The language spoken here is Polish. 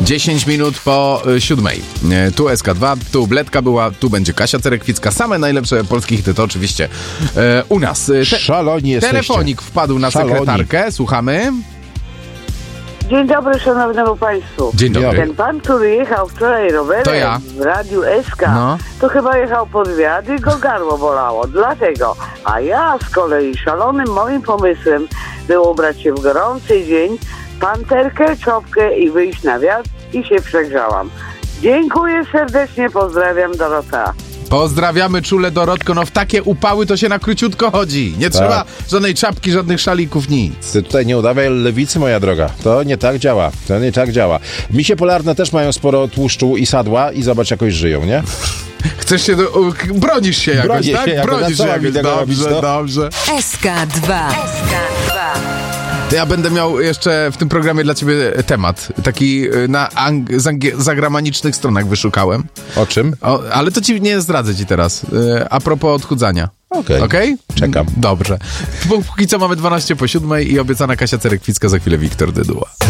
10 minut po 7. Tu SK2, tu Bledka była, tu będzie Kasia Cerekwicka. Same najlepsze polskie hity to oczywiście u nas. Szaloni jesteście. Telefonik wpadł na Szaloni. sekretarkę. Słuchamy. Dzień dobry szanownemu państwu. Dzień dobry. Ten pan, który jechał wczoraj rowerem To ja. w Radiu SK, No. to chyba jechał pod wiatr i go gardło bolało. Dlatego. A ja z kolei szalonym moim pomysłem było ubrać się w gorący dzień, panterkę, czopkę i wyjść na wiatr i się przegrzałam. Dziękuję serdecznie, pozdrawiam, Dorota. Pozdrawiamy czule, Dorotko. No w takie upały to się na króciutko chodzi. Nie trzeba żadnej czapki, żadnych szalików, nic. Ty tutaj nie udawaj lewicy, moja droga. To nie tak działa. To nie tak działa. Misie polarne też mają sporo tłuszczu i sadła i zobacz, jakoś żyją, nie? Chcesz się... bronisz się jakoś, Bronię tak? się jakoś. Bronisz A co się mam mi jakoś. tego robić, Dobrze, no? dobrze. SK2. To ja będę miał jeszcze w tym programie dla ciebie temat. Taki na zagramanicznych stronach wyszukałem. O czym? Ale to ci nie zdradzę ci teraz. A propos odchudzania. Okej. Okej? Czekam. Dobrze. Póki co mamy 12 po 7 i obiecana Kasia Cerekwicka, za chwilę Wiktor Dyduła.